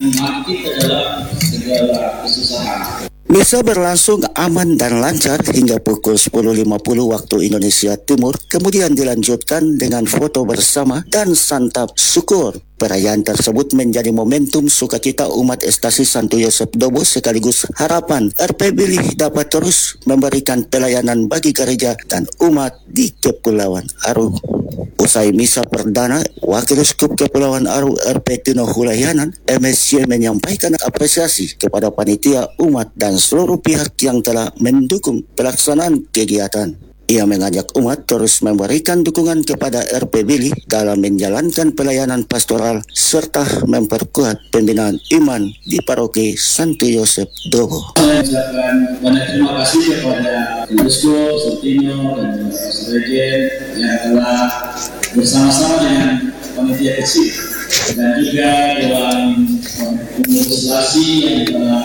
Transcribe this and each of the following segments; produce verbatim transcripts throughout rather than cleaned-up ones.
menyemangati kita dalam segala kesusahan. Misa berlangsung aman dan lancar hingga pukul sepuluh lima puluh waktu Indonesia Timur, kemudian dilanjutkan dengan foto bersama dan santap syukur. Perayaan tersebut menjadi momentum sukacita umat Estasi Santo Yosef Dobo sekaligus harapan R P Bilih dapat terus memberikan pelayanan bagi gereja dan umat di Kepulauan Aru. Usai misa perdana, Wakil Uskup Kepulauan Aru R P Tino Hulayanan M S Y menyampaikan apresiasi kepada panitia, umat, dan seluruh pihak yang telah mendukung pelaksanaan kegiatan. Ia mengajak umat terus memberikan dukungan kepada R P Bilih dalam menjalankan pelayanan pastoral serta memperkuat pembinaan iman di Paroki Santo Yosef Dobo. Saya ucapkan banyak terima kasih kepada Uskup, Sortino, dan Sekjen yang telah bersama-sama dengan panitia kecil dan juga Dewan Legislasi yang telah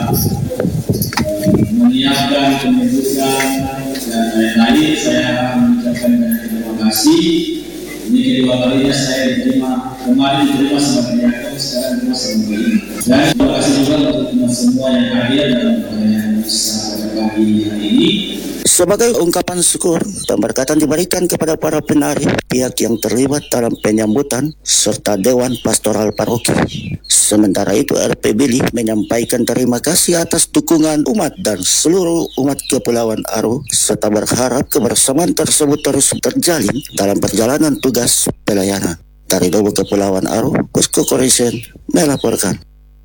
menyiapkan penunjukan dan lain-lain. Saya mengucapkan terima kasih. Ini kedua kalinya saya diterima, kemarin diterima sebagai diakon, sekarang diterima sebagai ini. Dan terima kasih juga untuk teman semua yang hadir dalam perayaan misa pada pagi hari ini. Sebagai ungkapan syukur, pemberkatan diberikan kepada para penari, pihak yang terlibat dalam penyambutan, serta Dewan Pastoral Paroki. Sementara itu, R P Bilih menyampaikan terima kasih atas dukungan umat dan seluruh umat Kepulauan Aru, serta berharap kebersamaan tersebut terus terjalin dalam perjalanan tugas pelayanan. Dari Dobo Kepulauan Aru, Kusko Korisen melaporkan.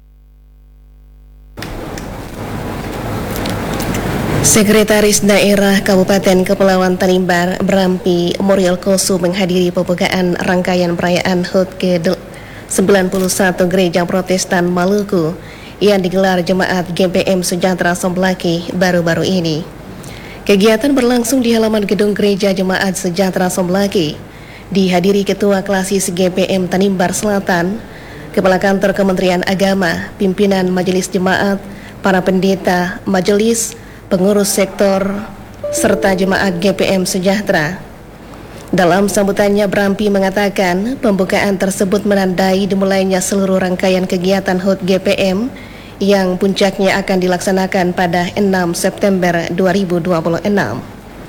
Sekretaris Daerah Kabupaten Kepulauan Tanimbar, Brampi Muriel Kosu menghadiri pembukaan rangkaian perayaan H U T ke sembilan puluh satu Gereja Protestan Maluku yang digelar Jemaat G P M Sejahtera Somblaki baru-baru ini. Kegiatan berlangsung di halaman gedung Gereja Jemaat Sejahtera Somblaki, dihadiri Ketua Klasis G P M Tanimbar Selatan, Kepala Kantor Kementerian Agama, pimpinan Majelis Jemaat, para pendeta, majelis, pengurus sektor, serta jemaat G P M Sejahtera. Dalam sambutannya, Brampi mengatakan pembukaan tersebut menandai dimulainya seluruh rangkaian kegiatan H U T G P M yang puncaknya akan dilaksanakan pada enam September dua ribu dua puluh enam.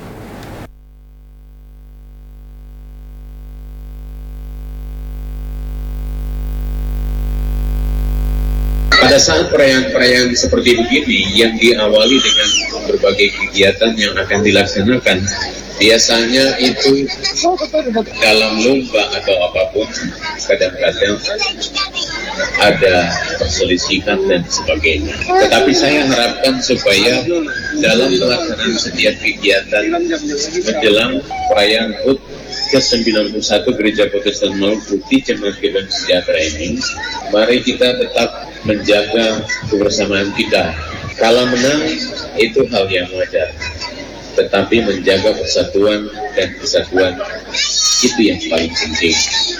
Pada saat perayaan-perayaan seperti begini yang diawali dengan berbagai kegiatan yang akan dilaksanakan, biasanya itu dalam lomba atau apapun kadang-kadang ada perselisihan dan sebagainya. Tetapi saya harapkan supaya dalam pelaksanaan setiap kegiatan menjelang perayaan H U T ke sembilan puluh satu Gereja Protestan Maluku di Jemaat G P M Sejahtera ini, mari kita tetap menjaga kebersamaan kita. Kalau menang itu hal yang wajar, tetapi menjaga persatuan dan kesatuan itu yang paling penting.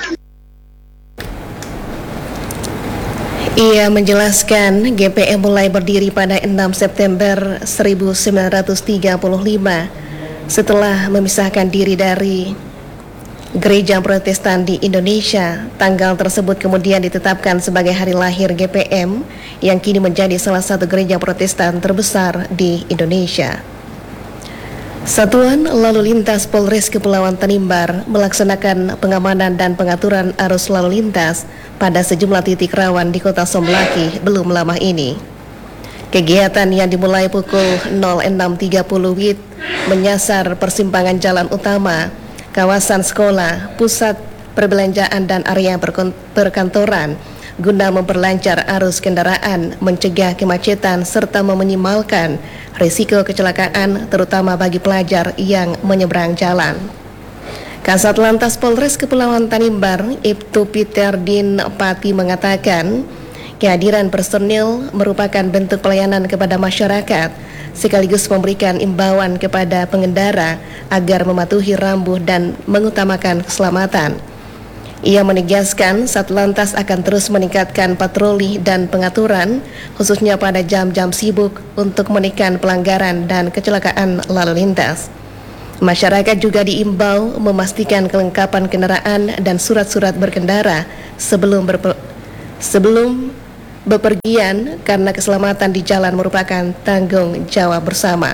Ia menjelaskan G P M mulai berdiri pada enam September seribu sembilan ratus tiga puluh lima setelah memisahkan diri dari Gereja Protestan di Indonesia. Tanggal tersebut kemudian ditetapkan sebagai hari lahir G P M yang kini menjadi salah satu gereja Protestan terbesar di Indonesia. Satuan Lalu Lintas Polres Kepulauan Tanimbar melaksanakan pengamanan dan pengaturan arus lalu lintas pada sejumlah titik rawan di Kota Somblaki belum lama ini. Kegiatan yang dimulai pukul nol enam tiga puluh W I B menyasar persimpangan jalan utama, kawasan sekolah, pusat perbelanjaan dan area perkantoran guna memperlancar arus kendaraan, mencegah kemacetan serta meminimalkan risiko kecelakaan terutama bagi pelajar yang menyeberang jalan. Kasat Lantas Polres Kepulauan Tanimbar, Ibtu Peter Din Pati mengatakan, kehadiran personil merupakan bentuk pelayanan kepada masyarakat sekaligus memberikan imbauan kepada pengendara agar mematuhi rambu dan mengutamakan keselamatan. Ia menegaskan Satlantas akan terus meningkatkan patroli dan pengaturan khususnya pada jam-jam sibuk untuk menekan pelanggaran dan kecelakaan lalu lintas. Masyarakat juga diimbau memastikan kelengkapan kendaraan dan surat-surat berkendara sebelum berpe- sebelum bepergian karena keselamatan di jalan merupakan tanggung jawab bersama.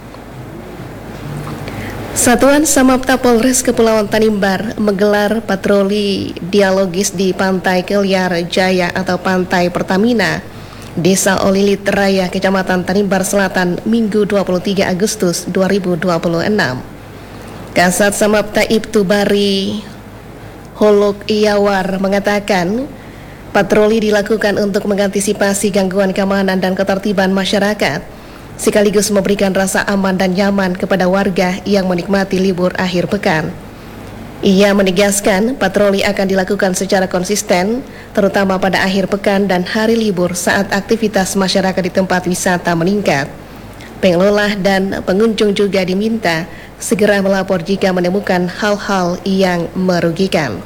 Satuan Samapta Polres Kepulauan Tanimbar menggelar patroli dialogis di Pantai Keliar Jaya atau Pantai Pertamina, Desa Olilit Raya, Kecamatan Tanimbar Selatan, Minggu dua puluh tiga Agustus dua ribu dua puluh enam. Kasat Samapta Ibtu Bari Holok Iyawar mengatakan, patroli dilakukan untuk mengantisipasi gangguan keamanan dan ketertiban masyarakat, sekaligus memberikan rasa aman dan nyaman kepada warga yang menikmati libur akhir pekan. Ia menegaskan patroli akan dilakukan secara konsisten, terutama pada akhir pekan dan hari libur saat aktivitas masyarakat di tempat wisata meningkat. Pengelola dan pengunjung juga diminta segera melapor jika menemukan hal-hal yang merugikan.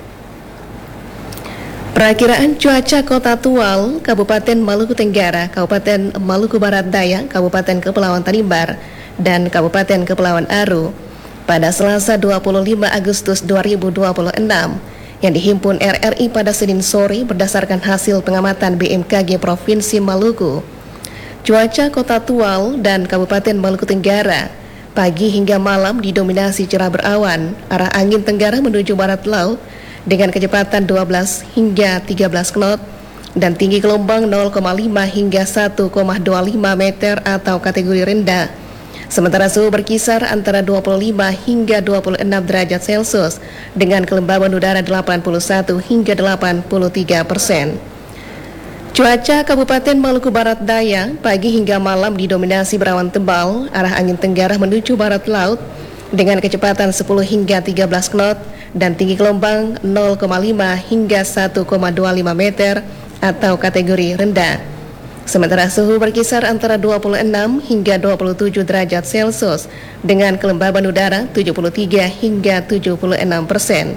Perakiraan cuaca Kota Tual, Kabupaten Maluku Tenggara, Kabupaten Maluku Barat Daya, Kabupaten Kepulauan Tanimbar, dan Kabupaten Kepulauan Aru pada Selasa dua puluh lima Agustus dua ribu dua puluh enam yang dihimpun R R I pada Senin sore berdasarkan hasil pengamatan B M K G Provinsi Maluku. Cuaca Kota Tual dan Kabupaten Maluku Tenggara pagi hingga malam didominasi cerah berawan, arah angin tenggara menuju barat laut dengan kecepatan dua belas hingga tiga belas knot dan tinggi gelombang nol koma lima hingga satu koma dua lima meter atau kategori rendah. Sementara suhu berkisar antara dua puluh lima hingga dua puluh enam derajat Celcius dengan kelembaban udara delapan puluh satu hingga delapan puluh tiga persen. Cuaca Kabupaten Maluku Barat Daya pagi hingga malam didominasi berawan tebal, arah angin tenggara menuju barat laut dengan kecepatan sepuluh hingga tiga belas knot dan tinggi gelombang nol koma lima hingga satu koma dua lima meter atau kategori rendah. Sementara suhu berkisar antara dua puluh enam hingga dua puluh tujuh derajat Celcius dengan kelembaban udara tujuh puluh tiga hingga tujuh puluh enam persen.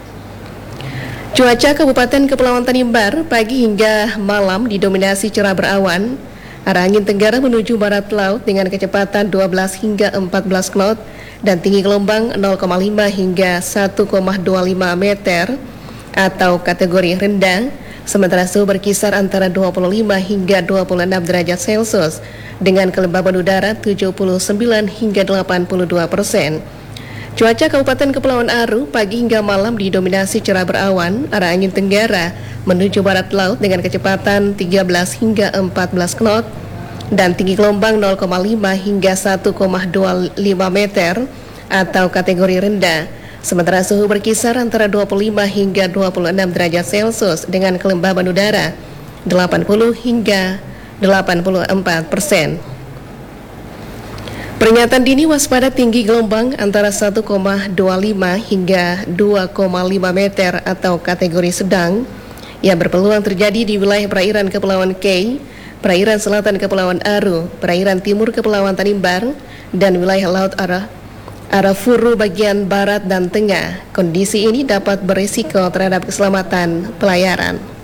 Cuaca Kabupaten Kepulauan Tanimbar pagi hingga malam didominasi cerah berawan, arah angin tenggara menuju barat laut dengan kecepatan dua belas hingga empat belas knot dan tinggi gelombang nol koma lima hingga satu koma dua lima meter atau kategori rendah. Sementara suhu berkisar antara dua puluh lima hingga dua puluh enam derajat Celcius dengan kelembaban udara tujuh puluh sembilan hingga delapan puluh dua persen. Cuaca Kabupaten Kepulauan Aru pagi hingga malam didominasi cerah berawan, arah angin tenggara menuju barat laut dengan kecepatan tiga belas hingga empat belas knot dan tinggi gelombang nol koma lima hingga satu koma dua lima meter atau kategori rendah. Sementara suhu berkisar antara dua puluh lima hingga dua puluh enam derajat Celcius dengan kelembaban udara delapan puluh hingga delapan puluh empat persen. Peringatan dini waspada tinggi gelombang antara satu koma dua lima hingga dua koma lima meter atau kategori sedang yang berpeluang terjadi di wilayah perairan Kepulauan Kei, perairan selatan Kepulauan Aru, perairan timur Kepulauan Tanimbar, dan wilayah laut arah Arafuru bagian barat dan tengah. Kondisi ini dapat berisiko terhadap keselamatan pelayaran.